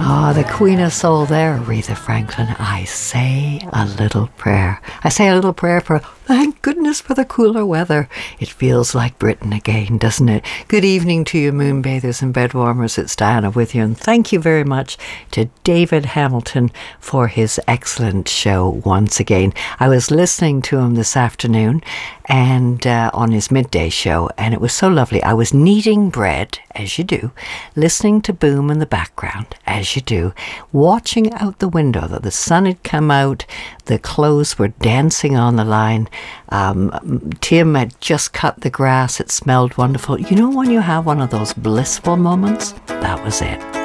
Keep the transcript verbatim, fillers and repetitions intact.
Ah, the Queen of Soul there, Aretha Franklin. I say a little prayer. I say a little prayer for, thank goodness for the cooler weather. It feels like Britain again, doesn't it? Good evening to you, moonbathers and bedwarmers. It's Diana with you, and thank you very much to David Hamilton for his excellent show once again. I was listening to him this afternoon and uh, on his midday show, and it was so lovely. I was kneading bread, as you do, listening to Boom in the background, as you do, watching out the window that the sun had come out, the clothes were dancing on the line. Um, Tim had just cut the grass. It smelled wonderful. You know when you have one of those blissful moments? That was it.